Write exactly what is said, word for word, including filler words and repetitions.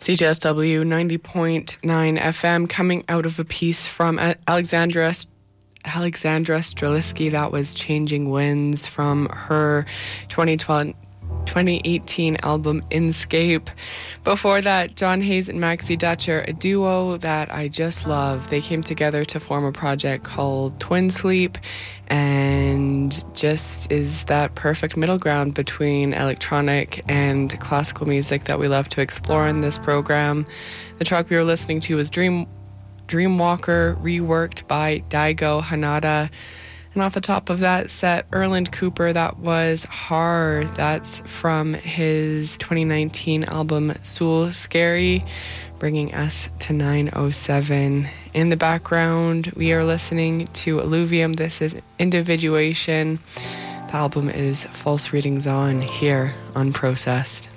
C J S W ninety point nine F M, coming out of a piece from Alexandra Alexandra Streliski. That was Changing Winds from her twenty twelve, twenty eighteen album Inscape. Before that, John Hayes and Maxi Dutcher, a duo that I just love. They came together to form a project called Twin Sleep, and just is that perfect middle ground between electronic and classical music that we love to explore in this program. The track we were listening to was Dream Dreamwalker, reworked by Daigo Hanada. And off the top of that set, Erland Cooper, that was Har. That's from his twenty nineteen album Soul Scary, bringing us to nine oh seven. In the background, we are listening to Alluvium. This is Individuation. The album is False Readings On, here on Processed.